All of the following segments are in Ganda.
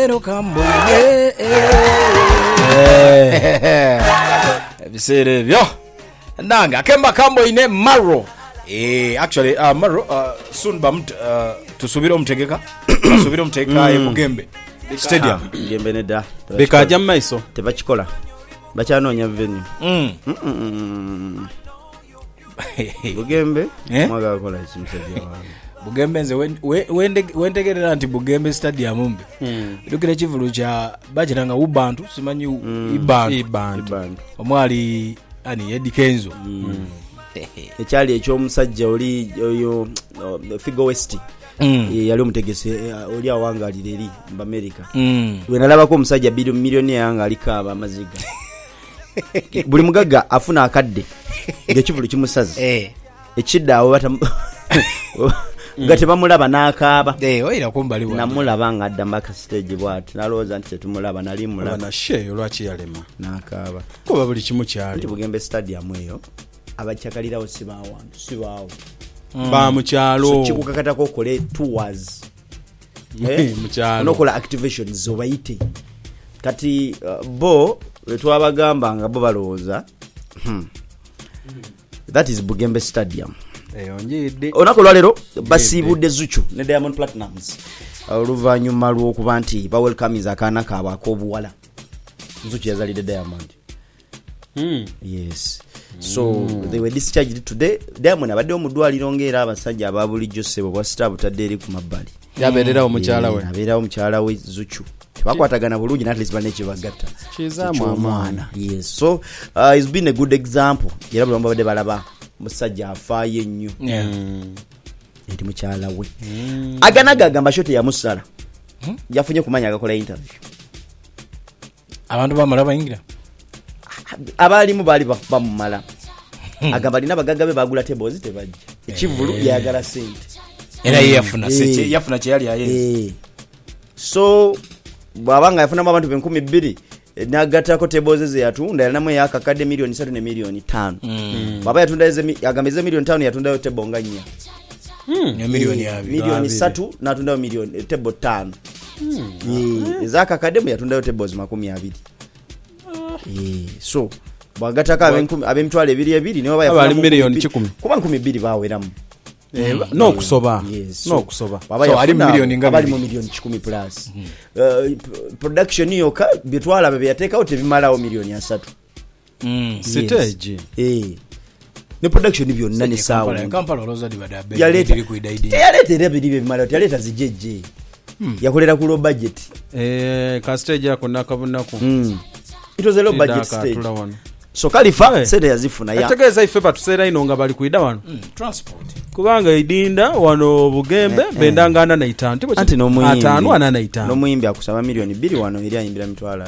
lero kambo bisere byo nanga kemba kambo ine maro actually maro soon tusubira umtegeka tusubira umtegeka Bugembe stadium Bugembe neda bekaja maiso tebachikola bachanoonya venue Bugembe mwaga kola chimsajja wangu Bugembe nze wentegerera anti Bugembe stadium mumbi dukire chivulu cha bajiranga ubantu simanyi ibantu omwali ani Eddie Kenzo ekyali ekyomusajja oli oyo Figo West yali omutegese oli awangalira eri mu America wenalabako omusajja miliyoni yanga alikaba amaziga buli mugagga afuna akadde ngekivulu kimusaze ekiddawo batam gate bamulaba nakaba oyira kumbali wa namulaba nga adda mbaka stage bwat naloza nti tumulaba nali mulaba na sheyo lwachi yalema nakaba kuba buli kimu kyali Bugembe stadium eyo abachakalirawo sibawo ba mukyalo so chikukakatako kole tours mukyalo nokola activations obayite kati bo wetwabagamba nga bo balowooza that is Bugembe stadium onjidde onakolwa lero basibudde Zuchu ne Diamond Platnumz oluvanyuma lw'okuba nti ba welcome akaana kaabwe ak'obuwala Zuchu yazalidde Diamond yes so they were discharged today. Diamond abadde omudwaliro ngera abasajja ababulijjo sebo bwasita butadde eri ku mabbali yabeererawo mukyala we abeerawo mukyala we Zuchu bakwatagana bulungi at least baneke bagatta kizamu amwana yes so it's been a good example era buli mbabadde balaba musajja afaayo ennyo eri mukyala we aganagagamba shote ya musala yafunye kumanya agakola interview abantu bamala bayingira abalimu bali bamumala agamba lina bagagga be bagula tables tebajja ekivulu yagala sente era yafuna kyali aye so bwabanga yafuna abantu 2,000 nagatako tables ze yatunda yalinamu yakakadde milioni 3 ne milioni 5 baba yatunda agambeze milioni 5 yatundayo table nga 4 milioni 3 natundayo milioni table 5 ezakakadde yatundayo tables 20 so bwagataka ab'emitwalo 2 nibo bayafuna milioni 10 kuba 2,000 baweramu no kusoba so ali milioni ngapi bali mu milioni 10 plus production yoka bitwala bebe yateka tebimalawo milioni 3 stage ne production byonna ne sawa Kampala loza dibadabe yaleta biribe bimalawo yaleta zijeje yakolera ku low budget ka stage yako nakabunaku it was a low budget stage so Khalifa said yazifuna ya ategeza ife batusera ino nga bali kuida wano transport kubanga idinda wano Bugembe bendangana na 5 tipo anti no muyimbi 5 ana na 5 no muyimbi akusaba milioni 2 wano ili ayimbira mitwala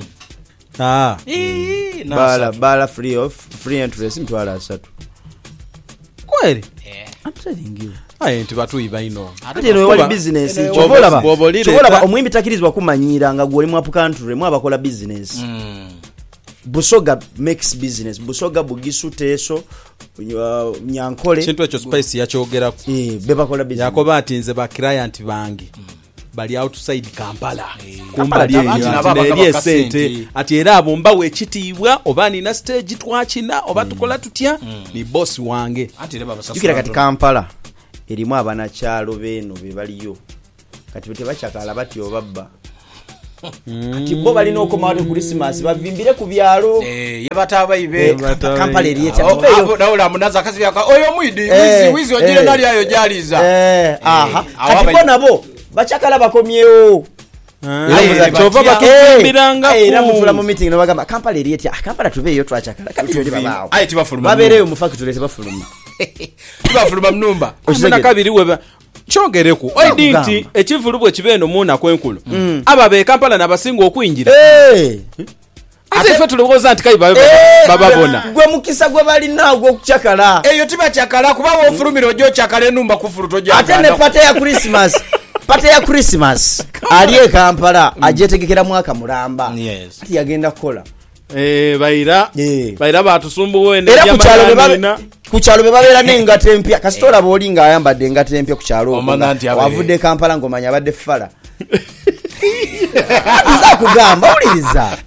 5 bala free entrance mitwala 3 kweli I'm telling you nti batuyiba ino ate no wali business chobola omuyimbi takirizwa kumanyira nga gwe mu up country mu abakola business Busoga makes business Busoga Bugisu Teso Nyankole kintu ekyo spice yakyogera beba kola business yakoba atinze ba client bangi bali outside Kampala kumbali eri esente ati era abo mbawe ekitiibwa obani na stage twakina oba tukola tutya ni boss wange ati leba basasula yukira kati Kampala erimu abana kyalo beno bebaliyo kati bachakala bati obabba kati bo balina okomawo Christmas bavimbire ku byalo yabataba ibe Kampala eri yeta naula munaza kazi yaka oyo mwidi wizi ojire nali ayo jaliza kati bona bo bachakala bakomyewo chova bakumbiranga era mutula mu meeting no bagamba Kampala eri yeta Kampala tubeyo twachakala kati tuli babao ayi tibafuluma babereyo mu factory tibafuluma tibafuluma mnumba osina kabiri weba chogereku oidinti ekivulu bwe kibeno muna kwenkulu ababe Kampala nabasinga okuyingira ate ife tulogoza anti kai bababona gwe mukisa gwe bali nawo okuchakala eyo tiba chakala kuba ofulumiro jo chakale numba kufuru toja ate ne pate ya Christmas ali Kampala ajetegekera mwaka mulamba ati yagenda kola baira batusumbuwe ne kuchalo bebabera n'engata empya kasitola bolinga ayambadde engata empya kuchalo wavudde Kampala ngomanya abadde fala Nza kugamba uliriza.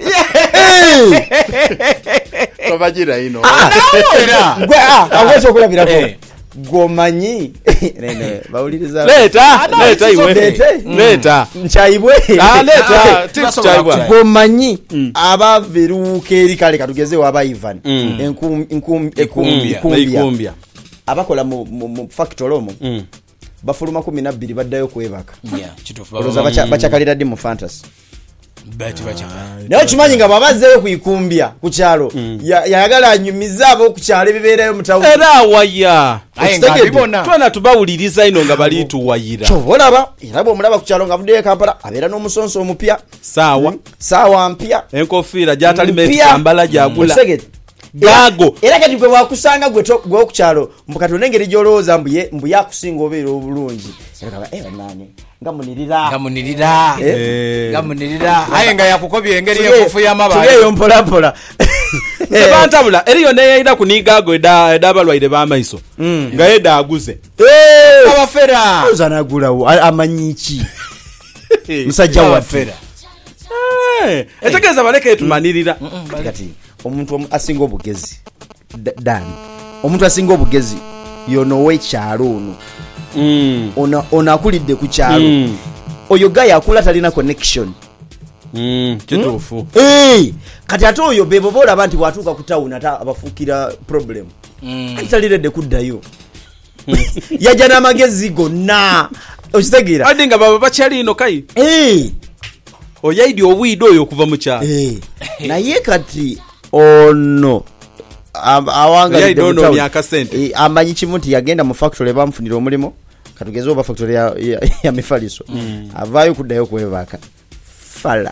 Babagira ino. Agwecho kulabirako. Gomanyi. Nene bawuliriza. Leta iwe. Leta. Nchaibwe. Leta. Tichaibwe. Gomanyi abaveruka eri kale katugeze waba Ivan. Ekumbya. Abakola mu factory omo. Bafuluma 12 baddayo kwebaka. Oloza bachakalira di mu fantasy. Nayo kimanyi nga babazeeyo kuyikumbya ku kyalo yayagala anyumiza abo ku kyalo ebibeerayo mu tawu era waya twena tubawuliriza ino nga bali tuwayira kyobolaba era bw'omulaba ku kyalo nga avuddeyo Kampala abeera n'omusonso omupya saawa mpya enkofiira gy'atali meekambala gyagula gago era kati gwe bwakusanga gwe ku kyalo mbukatona engeri gy'olowooza mbu yakusinga obeera obulungi nani ngamunirira aye nga yakukobya engeri y'enfufu y'amabala tugeyo mpolampola sebantabula eriyo neyayina kunigago edabalwaire b'amaiso nga yedaaguze abafera ozanagulawo amanyiki musajja wafera etegeeza baleke etumanirira kati omuntu asinga obugezi dani omuntu asinga obugezi yonowe ekyalo ono onakulidde ku kyalo oyo gaya akula talina connection kituufu kati ate oyo bebo boolaba nti bwatuuka ku town ate abafuukira problem taliredde kuddayo yajja n'amagezi gonna okitegeera adi nga baba bakyali ino kayi oyaidi obwide oyo okuva mu kyalo naye kati ono amanyi kimu nti yagenda mu factory bamufunira omulimu katugeze oba factory ya mifaliso avaayo kuddayo kwebaka fala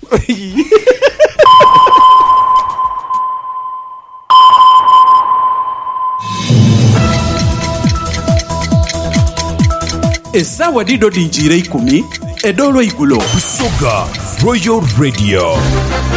Essaawa dido dinjira 10 edolo igulo Busoga Royal Radio.